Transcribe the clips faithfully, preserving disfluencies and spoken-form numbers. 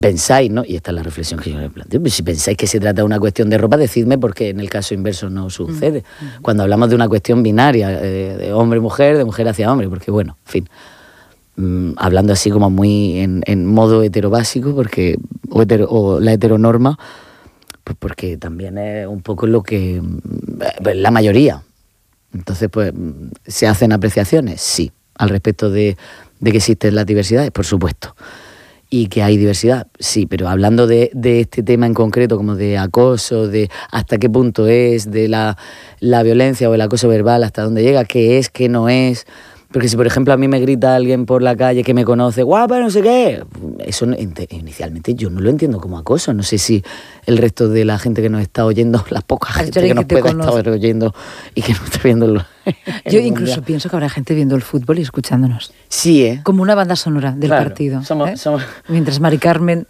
pensáis, ¿no? Y esta es la reflexión que yo le planteo, pues si pensáis que se trata de una cuestión de ropa, decidme, porque en el caso inverso no sucede. Mm. Cuando hablamos de una cuestión binaria, eh, de hombre-mujer, de mujer hacia hombre, porque bueno, en fin, mmm, hablando así como muy en, en modo heterobásico, porque, o, hetero, o la heteronorma, pues porque también es un poco lo que, pues, la mayoría. Entonces, pues, ¿se hacen apreciaciones? Sí. Al respecto de, de que existen las diversidades, por supuesto. Y que hay diversidad, sí, pero hablando de, de este tema en concreto, como de acoso, de hasta qué punto es, de la, la violencia o el acoso verbal, hasta dónde llega, qué es, qué no es. Porque si, por ejemplo, a mí me grita alguien por la calle que me conoce, guapa, no sé qué, eso inicialmente yo no lo entiendo como acoso. No sé si el resto de la gente que nos está oyendo, la poca gente que nos pueda estar oyendo y que nos está viendo... Lo, yo incluso mundial. Pienso que habrá gente viendo el fútbol y escuchándonos. Sí, ¿eh? Como una banda sonora del claro, partido. Somos, ¿eh? somos... Mientras Mari Carmen...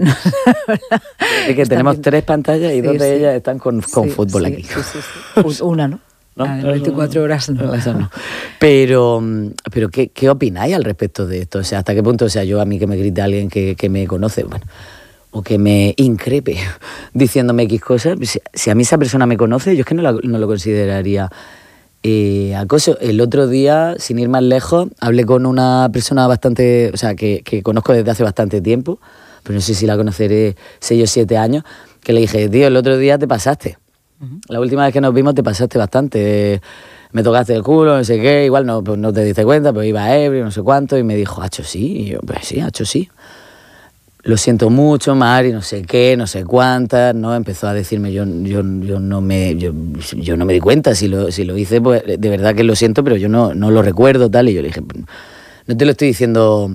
Es que tenemos viendo. tres pantallas y sí, dos de sí. ellas están con, con sí, fútbol sí, aquí. Sí, sí, sí. Una, ¿no? ¿No? A ver, veinticuatro horas no. Eso no. Pero, pero ¿qué, ¿qué opináis al respecto de esto? O sea, ¿hasta qué punto, o sea, yo a mí que me grite alguien que, que me conoce, bueno, o que me increpe diciéndome X cosas, si, si a mí esa persona me conoce, yo es que no, la, no lo consideraría eh, acoso. El otro día, sin ir más lejos, hablé con una persona bastante, o sea, que, que conozco desde hace bastante tiempo, pero no sé si la conoceré seis o siete años, que le dije, tío, el otro día te pasaste. La última vez que nos vimos te pasaste bastante, me tocaste el culo, no sé qué, igual no, pues no te diste cuenta, pero iba ebrio, no sé cuánto, y me dijo, hacho sí, y yo, pues sí, hacho sí. Lo siento mucho, Mari, no sé qué, no sé cuántas, ¿no? Empezó a decirme, yo, yo, yo, no, me, yo, yo no me di cuenta, si lo, si lo hice, pues de verdad que lo siento, pero yo no, no lo recuerdo, tal, y yo le dije, no te lo estoy diciendo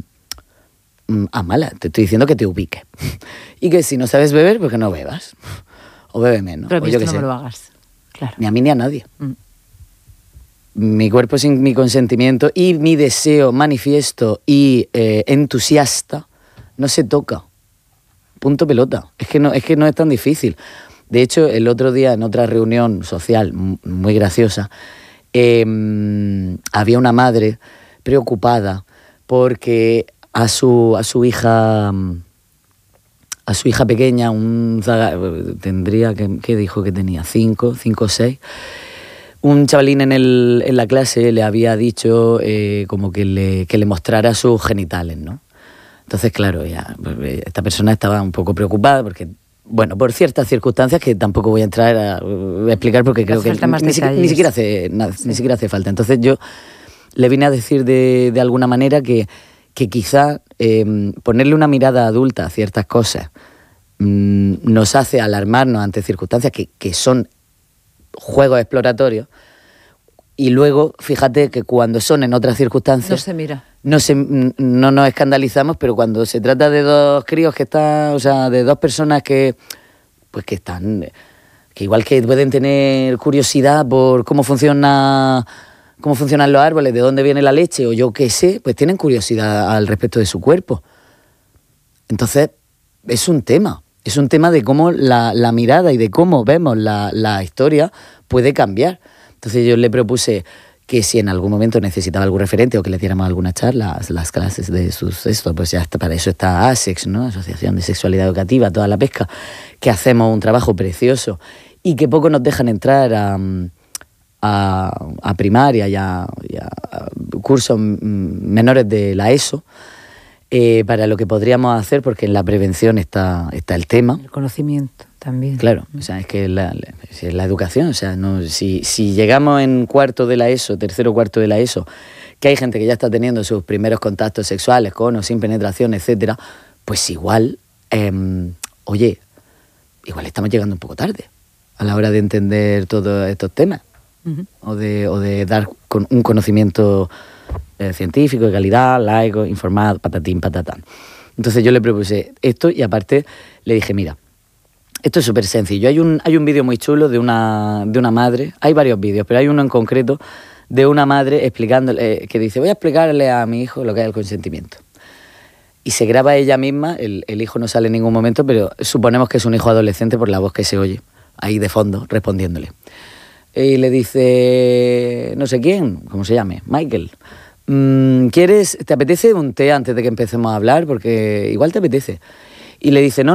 a mala, te estoy diciendo que te ubiques, y que si no sabes beber, pues que no bebas. O bebe menos. Pero a mí o yo que no sé. me lo hagas. Claro. Ni a mí ni a nadie. Mm. Mi cuerpo sin mi consentimiento y mi deseo manifiesto y eh, entusiasta no se toca. Punto pelota. Es que, no, es que no es tan difícil. De hecho, el otro día en otra reunión social muy graciosa, eh, había una madre preocupada porque a su, a su hija... a su hija pequeña, un tendría, que, ¿qué dijo que tenía? Cinco, cinco o seis. Un chavalín en, el, en la clase le había dicho eh, como que le, que le mostrara sus genitales, ¿no? Entonces, claro, ya, esta persona estaba un poco preocupada porque, bueno, por ciertas circunstancias que tampoco voy a entrar a, a explicar porque creo que ni, ni, ni, siquiera hace, nada, sí. ni siquiera hace falta. Entonces yo le vine a decir de, de alguna manera que que quizá eh, ponerle una mirada adulta a ciertas cosas mmm, nos hace alarmarnos ante circunstancias que, que son juegos exploratorios, y luego, fíjate que cuando son en otras circunstancias... No se mira. No, se, no nos escandalizamos, pero cuando se trata de dos críos que están, o sea, de dos personas que, pues que están, que igual que pueden tener curiosidad por cómo funciona... cómo funcionan los árboles, de dónde viene la leche, o yo qué sé, pues tienen curiosidad al respecto de su cuerpo. Entonces, es un tema, es un tema de cómo la, la mirada y de cómo vemos la, la historia puede cambiar. Entonces yo le propuse que si en algún momento necesitaba algún referente o que le diéramos alguna charla, las clases de sus esto, pues ya está, para eso está ASEX, ¿no? Asociación de Sexualidad Educativa, toda la pesca, que hacemos un trabajo precioso y que poco nos dejan entrar a... A, a primaria y a, y a cursos menores de la ESO, eh, para lo que podríamos hacer, porque en la prevención está, está el tema. El conocimiento también. Claro, o sea, es que la, la, la educación, o sea, no, si, si llegamos en cuarto de la ESO, tercero o cuarto de la ESO, que hay gente que ya está teniendo sus primeros contactos sexuales con o sin penetración, etcétera, pues igual, eh, oye, igual estamos llegando un poco tarde a la hora de entender todos estos temas. Uh-huh. O de, o de dar con un conocimiento eh, científico, de calidad, laico, informado, patatín, patatán. Entonces yo le propuse esto y aparte le dije, mira, esto es súper sencillo. Hay un, hay un vídeo muy chulo de una, de una madre, hay varios vídeos, pero hay uno en concreto de una madre explicándole, eh, que dice, voy a explicarle a mi hijo lo que es el consentimiento. Y se graba ella misma, el, el hijo no sale en ningún momento, pero suponemos que es un hijo adolescente por la voz que se oye ahí de fondo, respondiéndole. Y le dice, no sé quién, ¿cómo se llame? Michael, ¿quieres, te apetece un té antes de que empecemos a hablar? Porque igual te apetece. y le dice, no,